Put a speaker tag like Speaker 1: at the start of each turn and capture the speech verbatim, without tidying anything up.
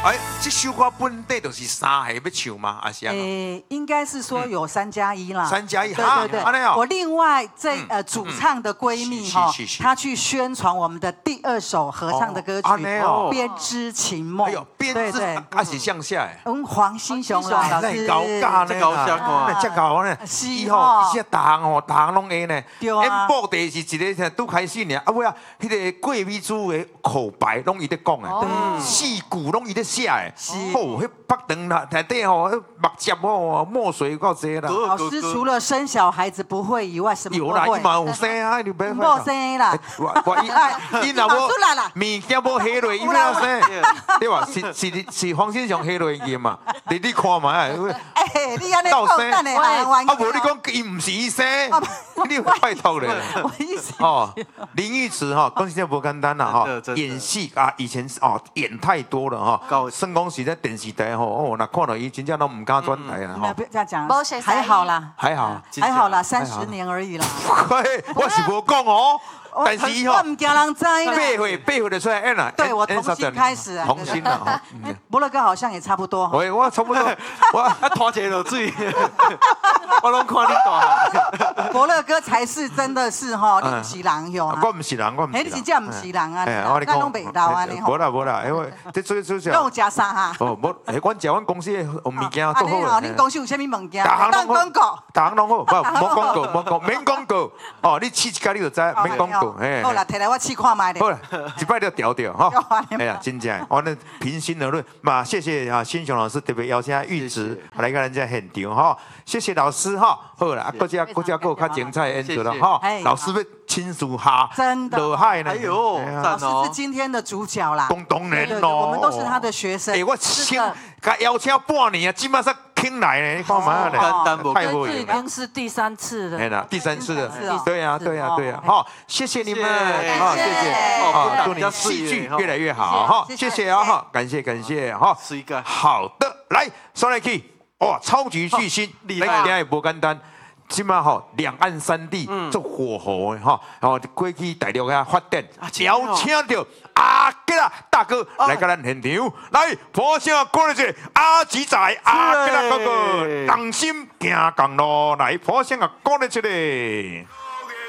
Speaker 1: 哎，这首歌本地就是三个要唱吗？还是啊？
Speaker 2: 诶，应该是说有三加一啦。
Speaker 1: 三加一，
Speaker 2: 对对对。我另外这呃主唱的闺蜜哈，她去宣传我们的第二首合唱的歌曲《编织情梦》。哎呦，
Speaker 1: 编织啊是向下诶。
Speaker 2: 嗯，黄新雄老师。
Speaker 1: 高价呢，
Speaker 3: 高价
Speaker 1: 哇，这高呢。
Speaker 2: 是
Speaker 1: 哦。伊些大项哦，大项拢会呢。
Speaker 2: 对啊。
Speaker 1: 演布袋是一个拄开始呢，啊尾啊，迄个桂米珠的口白拢伊在讲诶，戏句拢伊在写诶。哦，迄北长啦，内底吼，目汁哦，墨水够济啦。
Speaker 2: 老师除了生小孩子不会以外，什么
Speaker 1: 有啦，伊嘛有生啊，你别
Speaker 2: 无生啦。
Speaker 1: 我伊伊若无物件无下落，伊要生，对吧？是是是黄先生下落去嘛？你你看嘛，哎，
Speaker 2: 你安尼讲等下还玩？
Speaker 1: 啊，无你讲伊唔是伊生，你拜托咧。哦，林玉慈哈，恭喜你不简单啦哈，演戏啊，以前哦演太多了哈，算讲是在电视台吼，哦，那看到伊真正都唔敢转台啦哈。
Speaker 2: 不要这样讲，还好啦，
Speaker 1: 还好，
Speaker 2: 还好啦，三十年而已啦。
Speaker 1: 我是无讲哦。但是伊吼，
Speaker 2: 我唔惊人知啦。
Speaker 1: 八岁八岁就出来演啦，
Speaker 2: 对我童星开始啊，
Speaker 1: 童星啦。
Speaker 2: 伯乐哥好像也差不多。
Speaker 1: 喂，我差不多，
Speaker 3: 我啊拖一个落水，我拢看你大。
Speaker 2: 伯乐哥才是真的是吼，你唔是人哟。
Speaker 1: 我唔是人，我唔是人。
Speaker 2: 你是真唔是人啊？
Speaker 1: 那
Speaker 2: 拢袂到安尼吼。
Speaker 1: 无啦无啦，因为这最最少。
Speaker 2: 拢有食啥哈？
Speaker 1: 哦，无，哎，阮食阮公司的物件做好。
Speaker 2: 啊，恁公司有啥物物件？
Speaker 1: 大行
Speaker 2: 广告，
Speaker 1: 大行拢好，不，无广告，无广，免广告。哦，你试一下你就知，免广告。哎。
Speaker 2: 好啦，摕来我试看卖咧。
Speaker 1: 好了，一摆就调调哈。哎呀，真正，我那平心而论，嘛，谢谢啊，新雄老师特别邀请玉植来跟人家现场哈，谢谢老师哈。好了，啊，国家国家够较精彩演出了哈。老师要亲自下
Speaker 2: 真的
Speaker 1: 落海呢。
Speaker 3: 哎呦，
Speaker 2: 老师是今天的主角啦。
Speaker 1: 当当然咯，
Speaker 2: 我们都是他的学生。
Speaker 1: 哎，我请甲邀请半年啊，今麦才肯来呢，你看嘛呢，
Speaker 4: 太不容易了。这已经是第三次了。
Speaker 1: 哎呀，第三次了。对呀，对呀，对呀。好，谢谢你们，好，谢谢，好，祝你戏剧越来越好哈，谢谢啊哈，感谢感谢哈。
Speaker 3: 是一个
Speaker 1: 好的，来，双来 K， 哇，超级巨星，
Speaker 3: 厉害，
Speaker 1: 也不简单。即马吼，两岸三地做火候的哈，然后过去大陆遐发展，邀请到阿吉拉大哥来甲咱现场，来，掌声鼓励一下阿吉仔阿吉拉哥哥，同心行共路，来，掌声啊鼓励一下。